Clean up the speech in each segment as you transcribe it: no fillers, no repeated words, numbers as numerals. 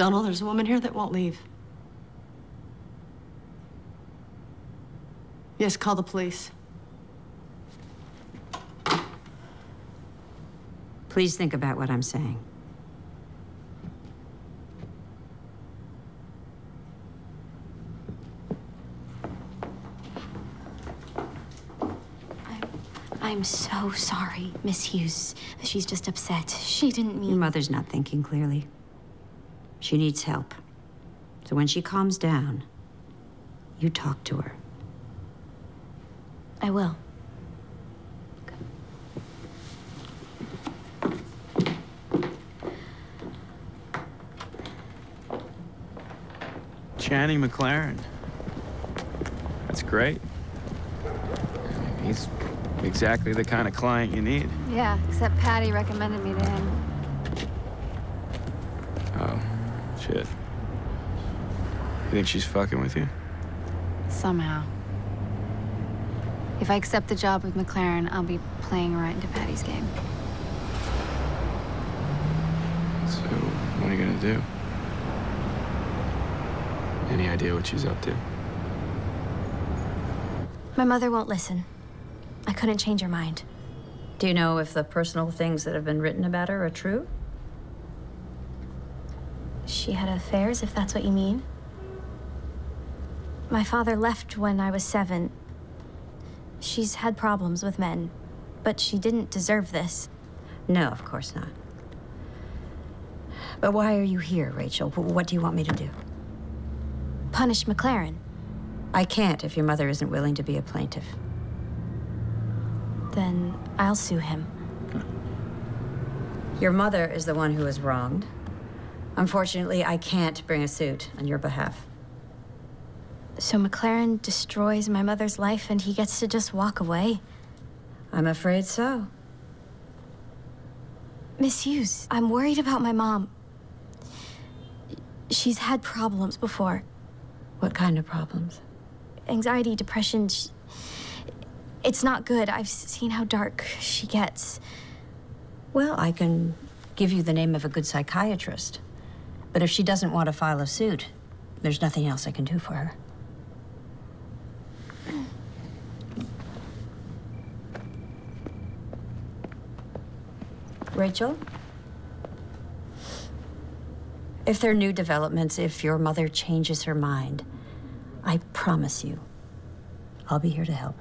Donald, there's a woman here that won't leave. Yes, call the police. Please think about what I'm saying. I'm so sorry, Miss Hughes. She's just upset. She didn't mean... Your mother's not thinking clearly. She needs help. So when she calms down, you talk to her. I will. Channing McLaren. That's great. He's exactly the kind of client you need. Yeah, except Patty recommended me to him. Oh, shit. You think she's fucking with you? Somehow. If I accept the job with McLaren, I'll be playing right into Patty's game. So, what are you gonna do? Any idea what she's up to? My mother won't listen. I couldn't change her mind. Do you know if the personal things that have been written about her are true? She had affairs, if that's what you mean. My father left when I was 7. She's had problems with men, but she didn't deserve this. No, of course not. But why are you here, Rachel? What do you want me to do? Punish McLaren. I can't if your mother isn't willing to be a plaintiff. Then I'll sue him. Your mother is the one who was wronged. Unfortunately, I can't bring a suit on your behalf. So McLaren destroys my mother's life and he gets to just walk away? I'm afraid so. Miss Hughes, I'm worried about my mom. She's had problems before. What kind of problems? Anxiety, depression. It's not good. I've seen how dark she gets. Well, I can give you the name of a good psychiatrist. But if she doesn't want to file a suit, there's nothing else I can do for her. Rachel? If there are new developments, if your mother changes her mind, I promise you, I'll be here to help.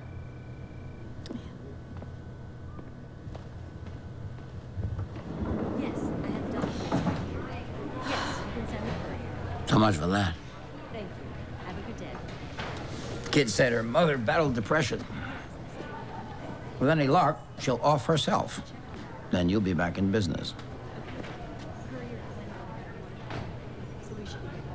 How much for that? Thank you. Have a good day. Kid said her mother battled depression. With any luck, she'll off herself. Then you'll be back in business.